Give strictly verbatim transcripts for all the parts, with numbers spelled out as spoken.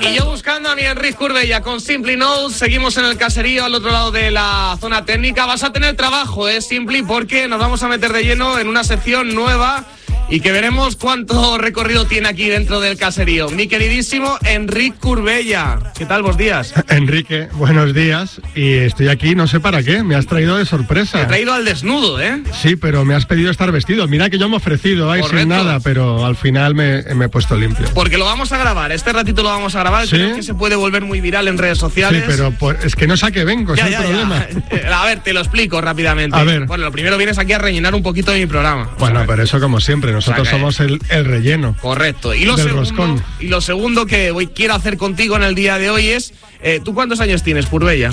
Y yo buscando a mi Enrique Curbella con Simply Knows. Seguimos en el caserío al otro lado de la zona técnica. Vas a tener trabajo, ¿eh, Simply? Porque nos vamos a meter de lleno en una sección nueva y que veremos cuánto recorrido tiene aquí dentro del caserío. Mi queridísimo Enrique Curbella. ¿Qué tal, buenos días? Enrique, buenos días. Y estoy aquí, no sé para qué, me has traído de sorpresa. Te he traído al desnudo, ¿eh? Sí, pero me has pedido estar vestido. Mira que yo me he ofrecido ahí sin nada, pero al final me, me he puesto limpio. Porque lo vamos a grabar, este ratito lo vamos a grabar. ¿Sí? Creo que se puede volver muy viral en redes sociales. Sí, pero pues, es que no sé a qué vengo, ya, es ya, el problema. Ya. A ver, te lo explico rápidamente. A ver. Bueno, lo primero vienes aquí a rellenar un poquito de mi programa. Bueno, o sea, pero eso como siempre, nosotros o sea, somos el, el relleno. Correcto. Y lo, del segundo, roscón. y lo segundo que hoy quiero hacer contigo en el día de hoy es, eh, ¿tú cuántos años tienes, Curbella?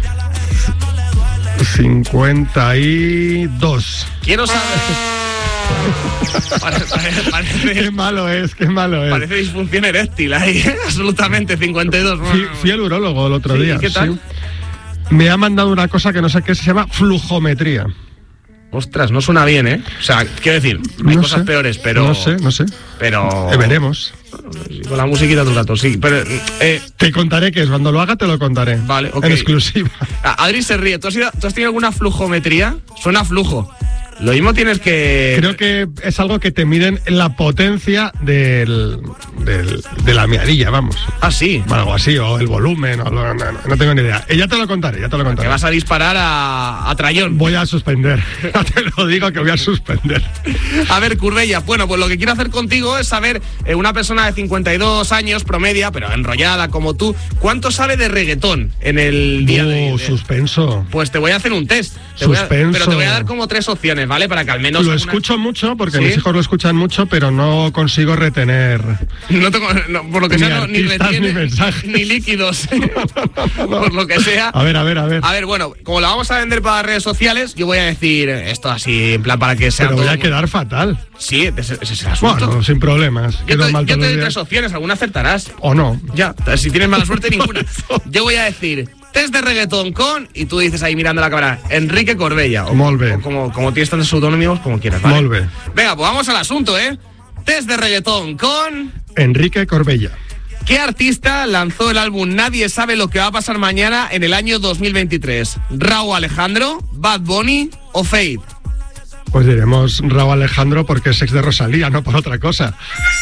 cincuenta y dos. Quiero saber... Parece, parece, qué malo es, qué malo es. Parece disfunción eréctil ahí, absolutamente, cincuenta y dos. Fui, fui al urólogo el otro ¿Sí? día. ¿Qué tal? Sí. Me ha mandado una cosa que no sé qué se llama flujometría. Ostras, no suena bien, ¿eh? O sea, quiero decir, hay no cosas sé, peores, pero... No sé, no sé. Pero... Eh, veremos. Con la musiquita de un rato, sí. Pero, eh, te contaré qué es, cuando lo haga te lo contaré. Vale, ok. En exclusiva. Adri se ríe. ¿Tú has, ido, ¿Tú has tenido alguna flujometría? Suena flujo. Lo mismo tienes que... Creo que es algo que te miden la potencia del, del, de la miadilla, vamos. Ah, sí. O algo así, o el volumen, o lo, no, no, no tengo ni idea. Eh, ya te lo contaré, ya te lo contaré. Que vas a disparar a, a trayón. Voy a suspender. Ya te lo digo que voy a suspender. A ver, Curbella, bueno, pues lo que quiero hacer contigo es saber, eh, una persona de cincuenta y dos años, promedia, pero enrollada como tú, ¿cuánto sabe de reggaetón en el día uh, de hoy? Suspenso. Pues te voy a hacer un test. Te Suspenso. Voy a, pero te voy a dar como tres opciones, ¿vale? Para que al menos... Lo alguna... escucho mucho, porque ¿Sí? mis hijos lo escuchan mucho, pero no consigo retener... No tengo, no, por lo que ni sea, no, ni retiene, ni mensajes. ni líquidos. Por lo que sea. A ver, a ver, a ver. A ver, bueno, como la vamos a vender para redes sociales, yo voy a decir esto así, en plan para que sea Pero todo... voy a quedar fatal. Sí, ese, ese es el asunto. Bueno, sin problemas. Yo Quedo te, mal yo todos te doy los tres días. opciones, alguna acertarás. O no. Ya, si tienes mala suerte, ninguna. Yo voy a decir... Test de reggaetón con, y tú dices ahí mirando la cámara, Enrique Corbella. O, Molt bé. o como, como tienes tantos pseudónimos, como quieras, ¿vale? Molt bé. Venga, pues vamos al asunto, ¿eh? Test de reggaetón con... Enrique Corbella. ¿Qué artista lanzó el álbum Nadie sabe lo que va a pasar mañana en el año dos mil veintitrés? ¿Rauw Alejandro, Bad Bunny o Fade? Pues diremos Rauw Alejandro porque es ex de Rosalía, no por otra cosa.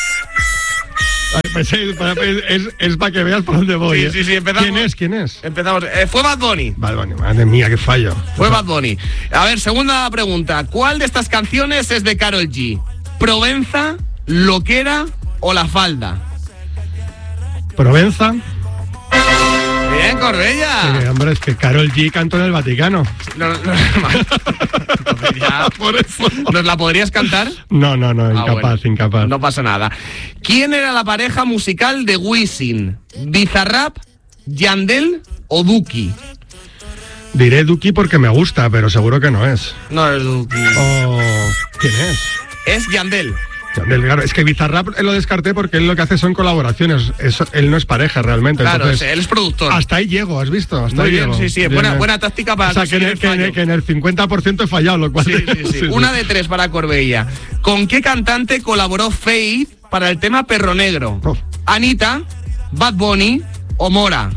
Pues es, es, es para que veas por dónde voy. Sí, sí, sí, empezamos. ¿Quién es? ¿Quién es? Empezamos. Eh, fue Bad Bunny. Bad Bunny, madre mía, qué fallo. Fue Bad Bunny. A ver, segunda pregunta. ¿Cuál de estas canciones es de Karol G? ¿Provenza, Loquera o La Falda? Provenza. Bien, Corbella. Sí, hombre, es que Karol G cantó en el Vaticano. No, no, no, entonces ya, Por eso. ¿nos la podrías cantar? No, no, no, Ah, incapaz, bueno, incapaz. No pasa nada. ¿Quién era la pareja musical de Wisin? ¿Bizarrap, Yandel o Duki? Diré Duki porque me gusta, pero seguro que no es. No es Duki. Oh, ¿quién es? Es Yandel. Yandel, claro, es que Bizarrap lo descarté porque él lo que hace son colaboraciones. Eso, él no es pareja realmente. Claro, entonces, él es productor. Hasta ahí llego, ¿has visto? Hasta Muy ahí bien, llego. sí, sí. Bien, Buena, bien. buena táctica para O sea, que en, conseguir el, que, en fallo. el, que en el cincuenta por ciento he fallado, lo cual... Sí, sí, sí. sí, Una sí. de tres para Corbella. ¿Con qué cantante colaboró Faith para el tema Perro Negro? Oh. ¿Anita, Bad Bunny o Mora?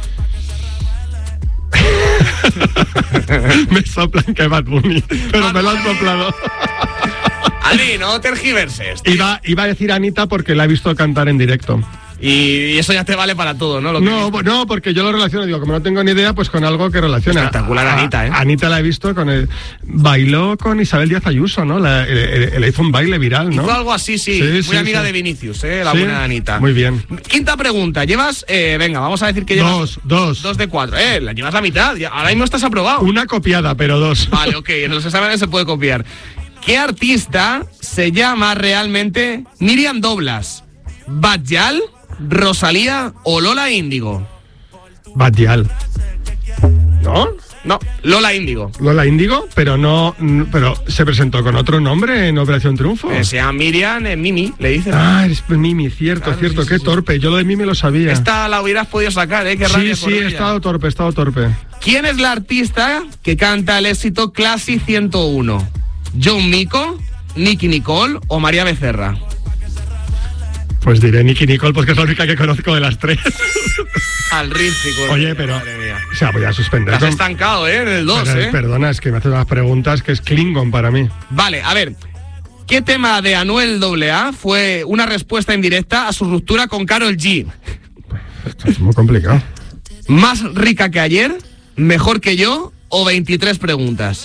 Me soplan que Bad Bunny, pero Bad me lo han Bunny. soplado. Adri, no tergiverses. tío. Iba, iba a decir Anita porque la he visto cantar en directo. Y eso ya te vale para todo, ¿no? Lo que No, no, porque yo lo relaciono, digo, como no tengo ni idea, pues con algo que relaciona. Espectacular A- Anita, ¿eh? Anita la he visto con el... Bailó con Isabel Díaz Ayuso, ¿no? La, el, el- le hizo un baile viral, ¿no? Hizo algo así, sí. Sí, Muy sí, amiga sí. de Vinicius, ¿eh? La Sí, buena Anita. muy bien. Quinta pregunta. Llevas, eh, venga, vamos a decir que llevas... Dos, dos. Dos de cuatro. Eh, la llevas la mitad. Ya- ahora mismo estás aprobado. Una copiada, pero dos. Vale, ok. En los exámenes se puede copiar. ¿Qué artista se llama realmente Miriam Doblas? ¿Badjal, Rosalía o Lola Índigo? Badial. ¿No? No, Lola Índigo. Lola Índigo, pero no... n- Pero se presentó con otro nombre en Operación Triunfo. Eh, se llama Miriam eh, Mimi, le dicen. Ah, es Mimi, cierto, Claro, cierto. sí, Qué sí, sí. torpe. Yo lo de Mimi lo sabía. Esta la hubieras podido sacar, ¿eh? Qué sí, rabia sí, con he ella. estado torpe, he estado torpe. ¿Quién es la artista que canta el éxito Classy ciento uno? ¿John Mico, Nicky Nicole o María Becerra? Pues diré Nicky Nicole, porque es la única que conozco de las tres. Al Rinzi, Corbella. Oye, pero... Madre mía. O sea, voy a suspender. Te has estancado, ¿eh? En el dos, Pero, ¿eh? Perdona, es que me haces unas preguntas que es Klingon para mí. Vale, a ver. ¿Qué tema de Anuel A A fue una respuesta indirecta a su ruptura con Karol G? Esto es muy complicado. ¿Más rica que ayer? ¿Mejor que yo? ¿O veintitrés preguntas?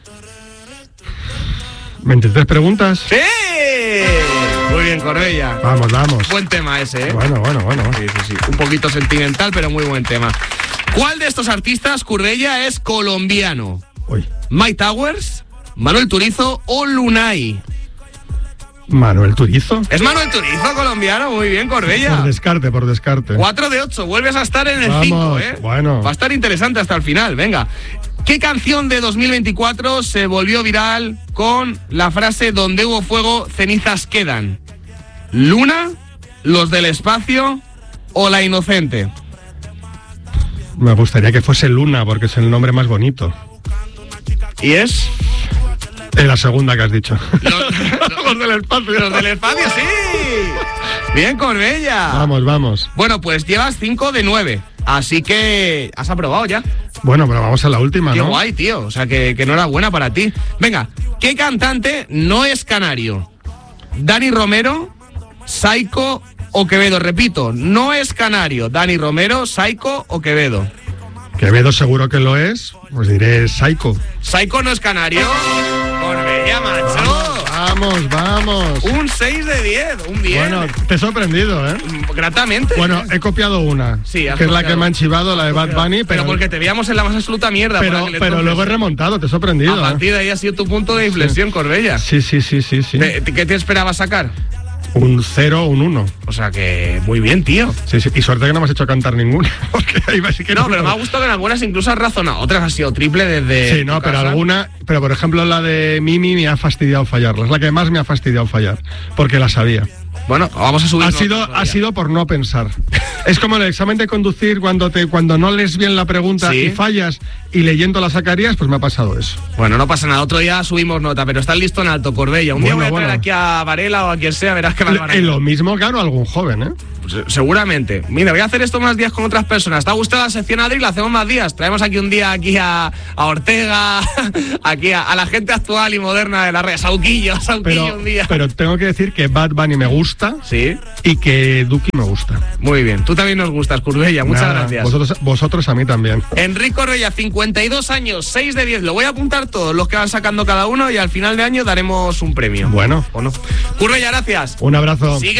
¿veintitrés preguntas? ¡Sí! Muy bien, Corbella. Vamos, vamos. Buen tema ese, ¿eh? Bueno, bueno, bueno. Sí, sí, sí. Un poquito sentimental, pero muy buen tema. ¿Cuál de estos artistas, Corbella, es colombiano? Uy. ¿Mike Towers, Manuel Turizo o Lunay? Manuel Turizo. Es Manuel Turizo, colombiano. Muy bien, Corbella. Por descarte, por descarte. cuatro de ocho. Vuelves a estar en el Vamos, cinco, ¿eh? bueno. Va a estar interesante hasta el final. Venga. ¿Qué canción de dos mil veinticuatro se volvió viral con la frase "donde hubo fuego, cenizas quedan"? ¿Luna, Los del Espacio o La Inocente? Me gustaría que fuese Luna, porque es el nombre más bonito. ¿Y es? Es la segunda que has dicho. Los, Los del espacio. Los del Espacio, sí. Bien, Corbella. Vamos, vamos. Bueno, pues llevas cinco de nueve. Así que has aprobado ya. Bueno, pero vamos a la última, Qué ¿no? guay, tío. O sea, que, que enhorabuena para ti. Venga, ¿qué cantante no es canario? ¿Dani Romero, Saiko o Quevedo? Repito, no es canario. ¿Dani Romero, Saiko o Quevedo? Quevedo seguro que lo es, pues diré Saiko. Saiko no es canario. Corbella, macho. Vamos, vamos. Un seis de diez, un diez. Bueno, te he sorprendido, ¿eh? Gratamente. Bueno, he copiado una, Sí, has que es la copiado. que me han chivado, la de Bad Bunny, pero, pero, porque te veíamos en la más absoluta mierda. por pero, aquel pero entonces. luego he remontado, te he sorprendido. A partir de ahí ha sido tu punto de inflexión, Sí. Corbella. Sí, sí, sí, sí, sí. ¿Qué ¿Qué te esperabas sacar? Un cero, un uno. O sea que muy bien, tío. Sí, sí. Y suerte que no me has hecho cantar ninguna, porque ahí va sí que No, pero me ha gustado que en algunas incluso has razonado. Otras ha sido triple desde. Sí, no, tu pero casa. alguna, pero por ejemplo la de Mimi me ha fastidiado fallarla, es la que más me ha fastidiado fallar, porque la sabía. Bueno, vamos a subir. Ha sido, ha sido por no pensar. Es como el examen de conducir cuando te, cuando no lees bien la pregunta Sí. y fallas y leyendo la sacarías, pues me ha pasado eso. Bueno, no pasa nada. Otro día subimos nota, pero estás listo en alto, Corbella. Un día Bueno, voy a traer bueno. aquí a Varela o a quien sea, verás que va a En lo mismo, claro, algún joven, ¿eh? Pues, seguramente. Mira, voy a hacer esto más días con otras personas. ¿Te ha gustado la sección, Adri? La hacemos más días. Traemos aquí un día aquí a, a Ortega, aquí a, a la gente actual y moderna de la red. Sauquillo, Sauquillo Pero, un día. pero tengo que decir que Bad Bunny me gusta Sí, y que Duki me gusta. muy bien. Tú también nos gustas, Corbella. Muchas Nada, gracias. Vosotros, vosotros a mí también. Enrique Corbella, cincuenta y dos años, seis de diez. Lo voy a apuntar todos los que van sacando cada uno y al final de año daremos un premio. Bueno, ¿O no? Corbella, gracias. un abrazo. Sigue